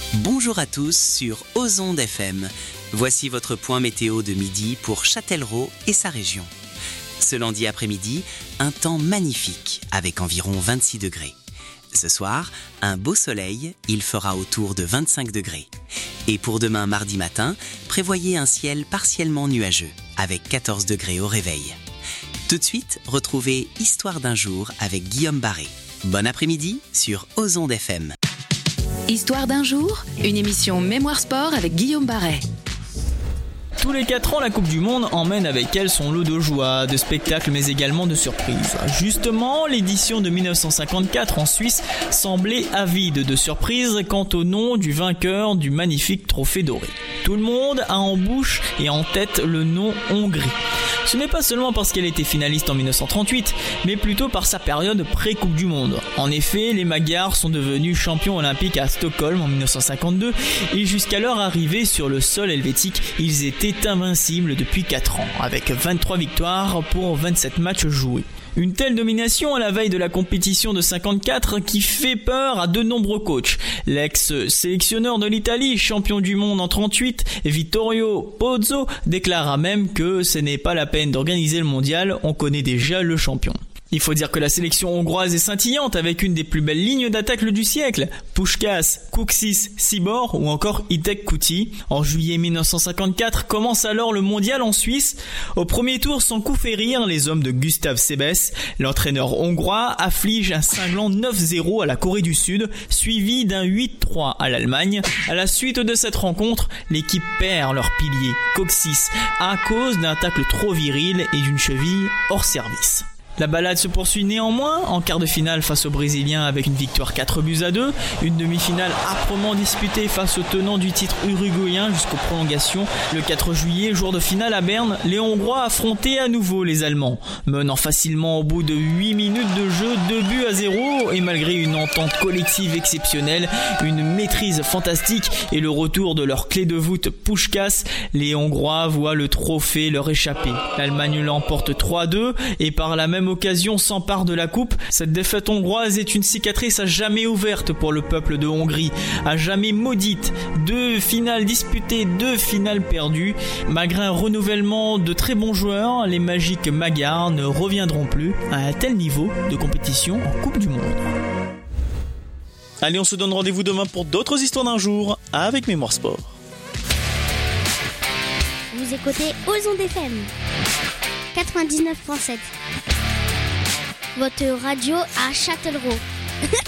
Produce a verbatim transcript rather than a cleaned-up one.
Bonjour à tous sur Ozonde F M. Voici votre point météo de midi pour Châtellerault et sa région. Ce lundi après-midi, un temps magnifique avec environ vingt-six degrés. Ce soir, un beau soleil, il fera autour de vingt-cinq degrés. Et pour demain mardi matin, prévoyez un ciel partiellement nuageux avec quatorze degrés au réveil. Tout de suite, retrouvez Histoire d'un jour avec Guillaume Barré. Bon après-midi sur Ozonde F M. Histoire d'un jour, une émission Mémoire Sport avec Guillaume Barré. Tous les quatre ans, la Coupe du Monde emmène avec elle son lot de joie, de spectacles mais également de surprises. Justement, l'édition de dix-neuf cent cinquante-quatre en Suisse semblait avide de surprises quant au nom du vainqueur du magnifique trophée doré. Tout le monde a en bouche et en tête le nom Hongrie. Ce n'est pas seulement parce qu'elle était finaliste en dix-neuf cent trente-huit, mais plutôt par sa période pré-Coupe du Monde. En effet, les Magyars sont devenus champions olympiques à Stockholm en dix-neuf cent cinquante-deux et jusqu'à leur arrivée sur le sol helvétique, ils étaient invincibles depuis quatre ans, avec vingt-trois victoires pour vingt-sept matchs joués. Une telle domination à la veille de la compétition de cinquante-quatre qui fait peur à de nombreux coachs. L'ex-sélectionneur de l'Italie, champion du monde en trente-huit, Vittorio Pozzo, déclara même que ce n'est pas la peine d'organiser le mondial, on connaît déjà le champion. Il faut dire que la sélection hongroise est scintillante avec une des plus belles lignes d'attaque du siècle. Puskás, Kuksis, Sibor ou encore Itek Kuti. En juillet dix-neuf cent cinquante-quatre commence alors le mondial en Suisse. Au premier tour, sans coup fait rire, les hommes de Gustav Sebes, l'entraîneur hongrois, afflige un cinglant neuf zéro à la Corée du Sud, suivi d'un huit trois à l'Allemagne. À la suite de cette rencontre, l'équipe perd leur pilier, Kuksis, à cause d'un tacle trop viril et d'une cheville hors service. La balade se poursuit néanmoins en quart de finale face aux Brésiliens avec une victoire quatre buts à deux, une demi-finale âprement disputée face au tenant du titre uruguayen jusqu'aux prolongations. Le quatre juillet, jour de finale à Berne, les Hongrois affrontaient à nouveau les Allemands, menant facilement au bout de huit minutes de jeu deux buts à zéro et malgré une entente collective exceptionnelle, une maîtrise fantastique et le retour de leur clé de voûte Puskás, les Hongrois voient le trophée leur échapper. L'Allemagne l'emporte trois deux et par la même occasion s'empare de la coupe. Cette défaite hongroise est une cicatrice à jamais ouverte pour le peuple de Hongrie, à jamais maudite. Deux finales disputées, deux finales perdues. Malgré un renouvellement de très bons joueurs, les magiques Magyars ne reviendront plus à un tel niveau de compétition en Coupe du Monde. Allez, on se donne rendez-vous demain pour d'autres histoires d'un jour avec Mémoire Sport. Vous écoutez Ozonde F M quatre-vingt-dix-neuf virgule sept. Votre radio à Châtellerault.